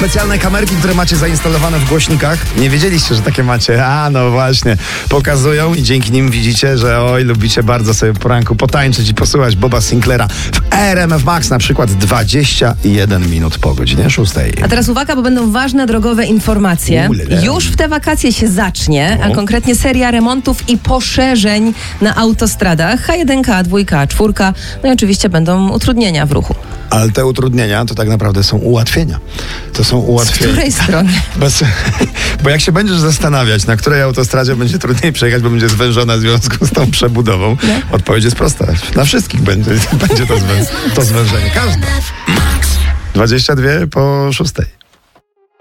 Specjalne kamerki, które macie zainstalowane w głośnikach. Nie wiedzieliście, że takie macie. A, no właśnie. Pokazują i dzięki nim widzicie, że oj, lubicie bardzo sobie po ranku potańczyć i posłuchać Boba Sinclaira. W RMF Max na przykład 21 minut po godzinie 6. A teraz uwaga, bo będą ważne drogowe informacje. Już w te wakacje się zacznie, a konkretnie seria remontów i poszerzeń na autostradach. A1, A2, A4. No i oczywiście będą utrudnienia w ruchu. Ale te utrudnienia to tak naprawdę są ułatwienia. To są ułatwienia. Z której strony? Bo jak się będziesz zastanawiać, na której autostradzie będzie trudniej przejechać, bo będzie zwężona w związku z tą przebudową, odpowiedź jest prosta. Na wszystkich będzie to zwężenie. Każda. 22 po 6.